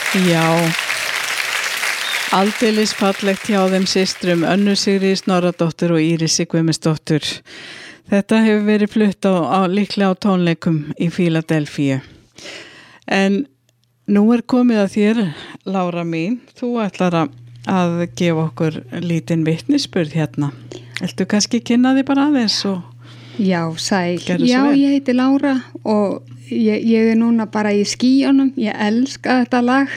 Já, aldeilis fallegt hjá þeim systrum Önnu Sigríði Snorradóttur og Írisi Guðmundsdóttur. Þetta hefur verið flutt líklega á tónleikum í Fíladelfíu. En nú komið að þér, Lára mín. Þú ætlar að gefa okkur lítinn vitnisburð hérna. Viltu kannski kynna þig bara aðeins og Já, sæl. Gerðu svo Já, vel. ég heiti Lára og ég núna bara í skýjunum. Ég elska þetta lag.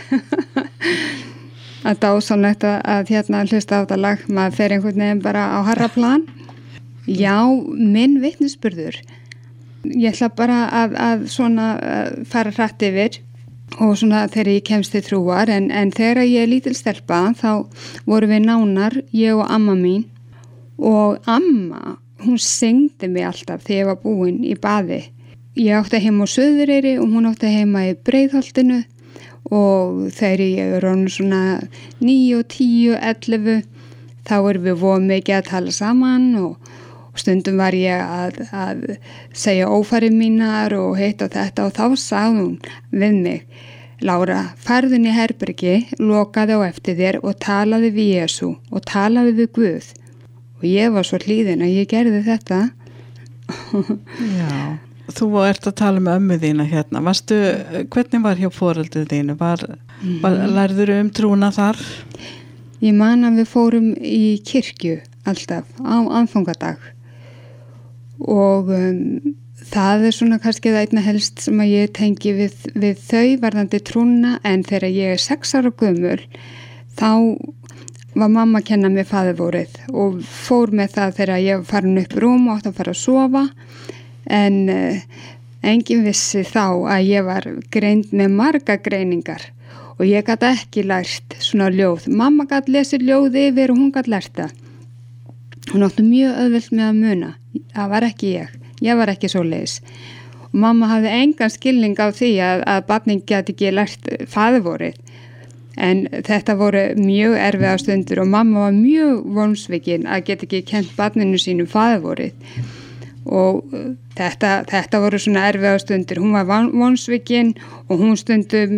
Þetta ásannlegt að hérna hlusta á þetta lag. Maður fer einhvern veginn bara á harraplan. Já, minn vitnisburður. Ég ætla bara að svona fara hratt yfir og svona þegar ég kemst til trúar en þegar ég lítil stelpa þá vorum við nánar, ég og amma mín og amma, hún syngdi mig alltaf þegar ég var búin í baði. Ég átti heima á Suðureyri og hún átti heima í Breiðholtinu og þegar ég orðin svona 9 og 10, 11 þá erum við voða mikið að tala saman og stundum var ég að segja ófarir mínar og hitt og þetta og þá sagði hún við mig, Lára, farðun í herbergi, lokaði á eftir þér og talaði við Jesú og talaði við Guð. Og ég var svo hlýðin að ég gerði þetta. Já, þú ert að tala með ömmu þína hérna. Hvernig var hjá foreldrið þínu? Lærðurðu trúna þar? Ég man að við fórum í kirkju alltaf á aðfangadag og það svona kannski það einna helst sem að ég tengi við þau varðandi trúna en þegar ég 6 ára gömul þá var mamma að kenna mér faðirvorið og fór með það þegar ég var farin upp í rúm og átti að fara að sofa en enginn vissi þá að ég var greind með marga greiningar og ég gat ekki lært svona ljóð. Mamma gat lesið ljóð yfir og hún gat lært það. Hún átti mjög auðvelt með að muna. Það var ekki ég var ekki svoleiðis. Og mamma hafði engan skilning á því að barnin gæti ekki lært faðirvorið. En þetta voru mjög erfiða stundur og mamma var mjög vonsvikin að geta ekki kent barninu sínu faðirvorið. Og þetta voru svona erfiða stundur. Hún var vonsvikin og hún stundum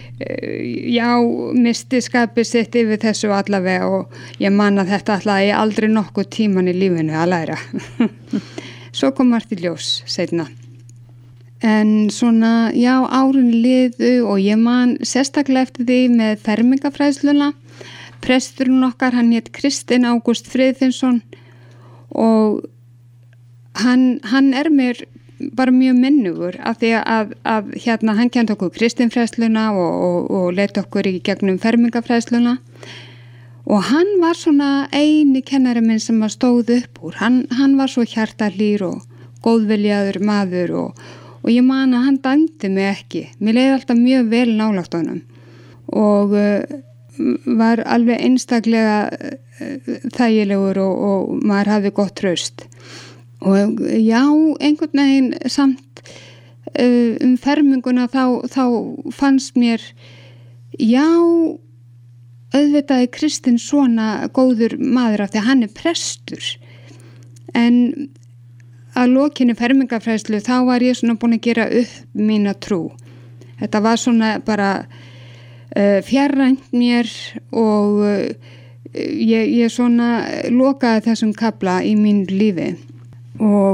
misti skapið sitt yfir þessu allavega og ég man að þetta ætlaði ég aldrei nokkuð tíman í lífinu að læra. Svo kom margt í ljós seinna. En svona, já, árin liðu og ég man sérstaklega eftir því með fermingafræðsluna. Presturinn okkar, hann hét Kristinn Ágúst Friðfinnsson og hann mér bara mjög minnugur af því að hérna hann kennt okkur Kristinfræðsluna og leit okkur í gegnum fermingafræðsluna og hann var svona eini kennari minn sem að stóð upp úr. Hann var svo hjartahlýr og góðviljaður maður og ég man að hann dæmdi mig ekki. Mér leiði alltaf mjög vel nálægt honum og var alveg einstaklega þægilegur og maður hafði gott traust. Og já, einhvern veginn samt ferminguna þá fannst mér, já, auðvitað Kristinn svona góður maður af því að hann prestur. En að lokinni fermingafræðslu þá var ég svona búin að gera upp mína trú. Þetta var svona bara fjarrænt mér og ég svona lokaði þessum kafla í mínu lífi. Og